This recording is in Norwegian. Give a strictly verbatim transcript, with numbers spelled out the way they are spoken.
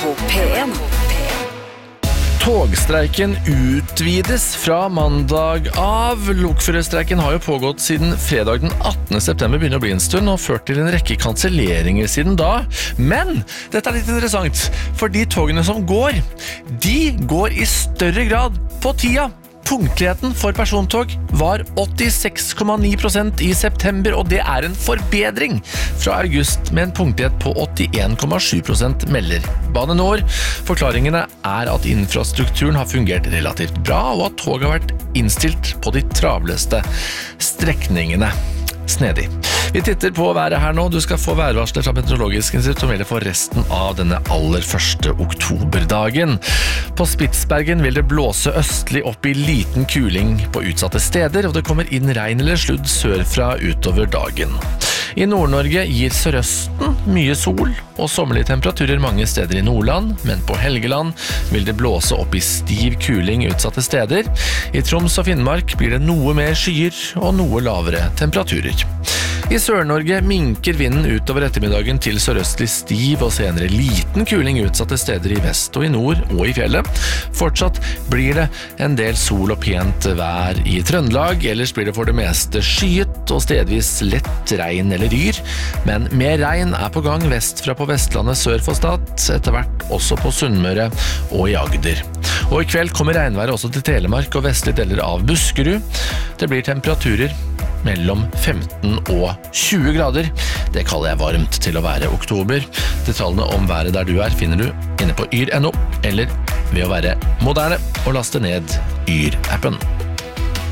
på P en. Togstreiken utvides fra mandag av. Lokførerstreiken har jo pågått siden fredag den attende september, begynner å bli en stund, og ført til en rekke kanselleringer siden da. Men dette er litt interessant, for de togene som går, de går i større grad på tida. Punktligheten for persontog var åttiseks komma ni prosent i september, og det er en forbedring fra august med en punktlighet på åttien komma sju prosent, melder Bane Nor. Forklaringene er at infrastrukturen har fungert relativt bra, og at tog har vært innstilt på de travleste strekningene. Snedig. Vi titter på været her nå. Du skal få værvarsler fra Meteorologisk institutt som gjelder for resten av denne aller første oktoberdagen. På Spitsbergen vil det blåse østlig opp i liten kuling på utsatte steder, og det kommer inn regn eller sludd sørfra utover dagen. I Nord-Norge gir sørøsten mye sol og sommerlige temperaturer mange steder i Nordland, men på Helgeland vil det blåse opp i stiv kuling utsatte steder. I Troms og Finnmark blir det noe mer skyer og noe lavere temperaturer. I Sør-Norge minker vinden utover ettermiddagen til sørøstlig stiv og senere liten kuling utsatte steder i vest og i nord og i fjellet. Fortsatt blir det en del sol og pent vær i Trøndelag, ellers blir det for det meste skyet og stedvis lett regn eller yr, men mer regn er på gang vestfra på Vestlandet sør for Stad, etter hvert også på Sunnmøre og i Agder. Og i kveld kommer regnværet også til Telemark og vestlige deler av Buskerud. Det blir temperaturer mellom femten og tjue grader. Det kaller jeg varmt til å være oktober. Detaljene om været der du er finner du inne på yr punktum no, eller ved å være moderne og laste ned Yr-appen.